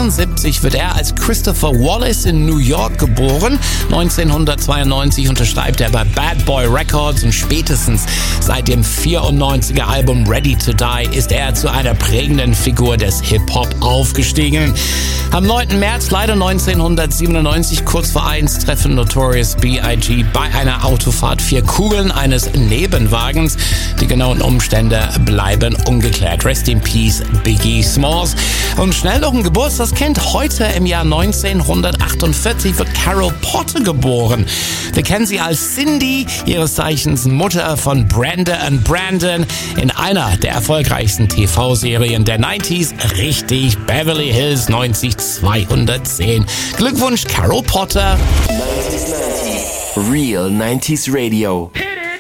1974 wird er als Christopher Wallace in New York geboren. 1992 unterschreibt er bei Bad Boy Records und spätestens seit dem 94er Album Ready to Die ist er zu einer prägenden Figur des Hip-Hop aufgestiegen. Am 9. März leider 1997, kurz vor 1, treffen Notorious B.I.G. bei einer Autofahrt 4 Kugeln eines Nebenwagens. Die genauen Umstände bleiben ungeklärt. Rest in Peace, Biggie Smalls. Und schnell noch ein Geburtstagskind. Heute im Jahr 1948 wird Carol Potter geboren. Wir kennen sie als Cindy, ihres Zeichens Mutter von Brenda and Brandon, in einer der erfolgreichsten TV-Serien der 90s, richtig, Beverly Hills 90210. Glückwunsch, Carol Potter. 90s. Real 90s Radio.